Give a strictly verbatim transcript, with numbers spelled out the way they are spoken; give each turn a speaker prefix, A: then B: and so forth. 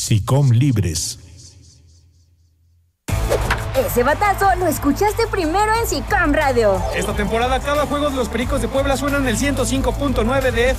A: SICOM Libres.
B: Ese batazo lo escuchaste primero en SICOM Radio.
C: Esta temporada cada juego de los Pericos de Puebla suena en el ciento cinco punto nueve de F M.